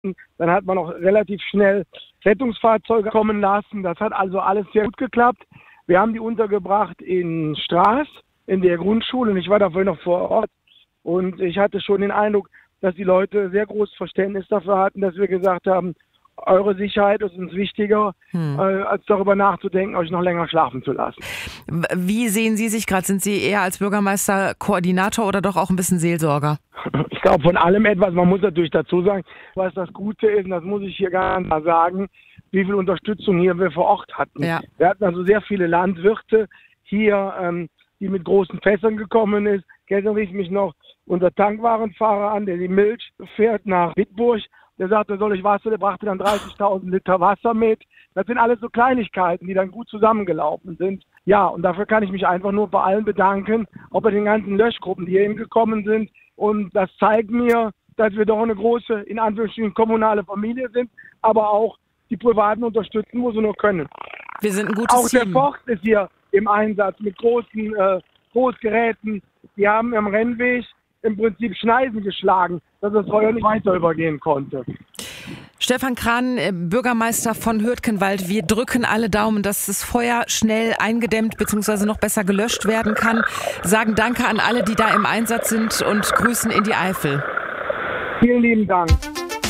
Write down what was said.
Dann hat man auch relativ schnell Rettungsfahrzeuge kommen lassen. Das hat also alles sehr gut geklappt. Wir haben die untergebracht in Straß, in der Grundschule. Und ich war dafür noch vor Ort. Und ich hatte schon den Eindruck, dass die Leute sehr großes Verständnis dafür hatten, dass wir gesagt haben, eure Sicherheit ist uns wichtiger, als darüber nachzudenken, euch noch länger schlafen zu lassen. Wie sehen Sie sich gerade? Sind Sie eher als Bürgermeister Koordinator oder doch auch ein bisschen Seelsorger? Ich glaube von allem etwas. Man muss natürlich dazu sagen, was das Gute ist, und das muss ich hier gar nicht mal sagen, wie viel Unterstützung hier wir vor Ort hatten. Ja. Wir hatten also sehr viele Landwirte hier, die mit großen Fässern gekommen ist. Gestern rief mich noch unser Tankwarenfahrer an, der die Milch fährt nach Wittburg. Der sagte, soll ich Wasser? Der brachte dann 30.000 Liter Wasser mit. Das sind alles so Kleinigkeiten, die dann gut zusammengelaufen sind. Ja, und dafür kann ich mich einfach nur bei allen bedanken, auch bei den ganzen Löschgruppen, die hier eben gekommen sind. Und das zeigt mir, dass wir doch eine große, in Anführungsstrichen, kommunale Familie sind, aber auch die Privaten unterstützen, wo sie nur können. Wir sind ein gutes Auch der Team. Forst ist hier im Einsatz mit großen Großgeräten. Die haben am Rennweg im Prinzip Schneisen geschlagen, dass das Feuer nicht weiter übergehen konnte. Stefan Krahn, Bürgermeister von Hürtgenwald, wir drücken alle Daumen, dass das Feuer schnell eingedämmt bzw. noch besser gelöscht werden kann. Sagen Danke an alle, die da im Einsatz sind und grüßen in die Eifel. Vielen lieben Dank.